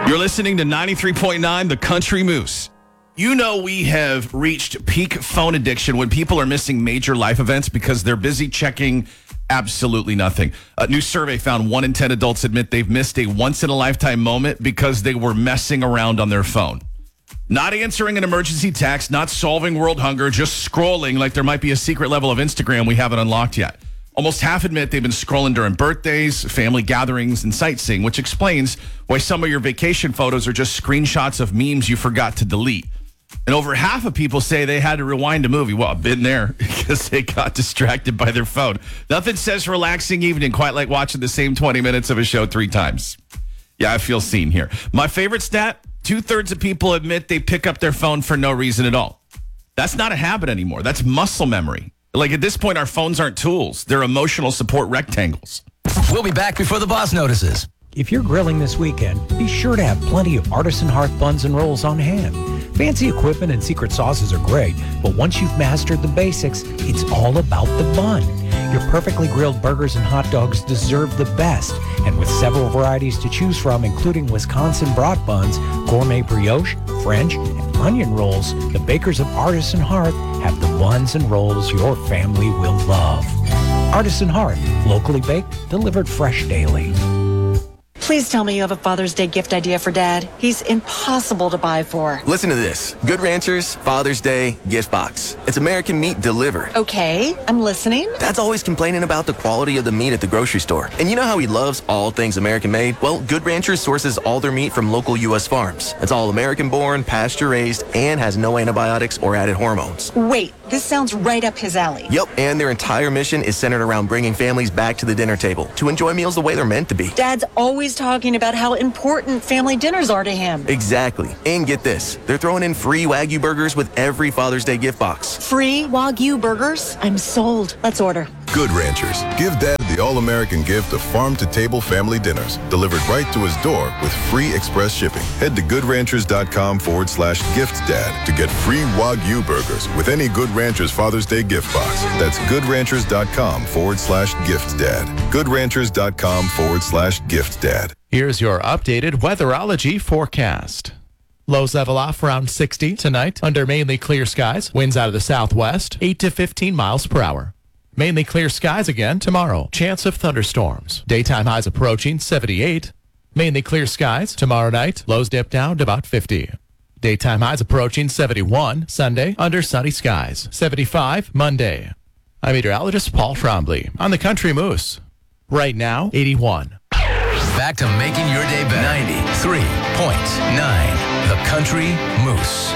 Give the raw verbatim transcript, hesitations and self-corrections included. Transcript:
You're listening to ninety-three point nine The Country Moose. You know we have reached peak phone addiction when people are missing major life events because they're busy checking absolutely nothing. A new survey found one in ten adults admit they've missed a once-in-a-lifetime moment because they were messing around on their phone. Not answering an emergency text, not solving world hunger, just scrolling like there might be a secret level of Instagram we haven't unlocked yet. Almost half admit they've been scrolling during birthdays, family gatherings, and sightseeing, which explains why some of your vacation photos are just screenshots of memes you forgot to delete. And over half of people say they had to rewind a movie. Well, I've been there because they got distracted by their phone. Nothing says relaxing evening quite like watching the same twenty minutes of a show three times. Yeah, I feel seen here. My favorite stat, two-thirds of people admit they pick up their phone for no reason at all. That's not a habit anymore. That's muscle memory. Like at this point, our phones aren't tools. They're emotional support rectangles. We'll be back before the boss notices. If you're grilling this weekend, be sure to have plenty of Artisan Hearth buns and rolls on hand. Fancy equipment and secret sauces are great, but once you've mastered the basics, it's all about the bun. Your perfectly grilled burgers and hot dogs deserve the best. And with several varieties to choose from, including Wisconsin brat buns, gourmet brioche, French, and onion rolls, the bakers of Artisan Hearth have the buns and rolls your family will love. Artisan Hearth, locally baked, delivered fresh daily. Please tell me you have a Father's Day gift idea for Dad. He's impossible to buy for. Listen to this. Good Ranchers Father's Day gift box. It's American meat delivered. Okay, I'm listening. Dad's always complaining about the quality of the meat at the grocery store. And you know how he loves all things American made? Well, Good Ranchers sources all their meat from local U S farms. It's all American born, pasture raised, and has no antibiotics or added hormones. Wait, this sounds right up his alley. Yep, and their entire mission is centered around bringing families back to the dinner table to enjoy meals the way they're meant to be. Dad's always talking about how important family dinners are to him. Exactly. And get this, they're throwing in free Wagyu burgers with every Father's Day gift box. Free Wagyu burgers? I'm sold. Let's order. Good Ranchers. Give Dad the all-American gift of farm-to-table family dinners delivered right to his door with free express shipping. Head to goodranchers.com forward slash gift dad to get free Wagyu burgers with any Good Ranchers Father's Day gift box. That's goodranchers.com forward slash gift dad. Goodranchers.com forward slash gift dad. Here's your updated weatherology forecast. Lows level off around sixty tonight under mainly clear skies. Winds out of the southwest, eight to fifteen miles per hour. Mainly clear skies again tomorrow. Chance of thunderstorms. Daytime highs approaching seventy-eight. Mainly clear skies tomorrow night. Lows dip down to about fifty. Daytime highs approaching seventy-one. Sunday under sunny skies. seventy-five Monday. I'm meteorologist Paul Trombley on the Country Moose. Right now, eighty-one. Back to making your day better. ninety-three point nine The Country Moose.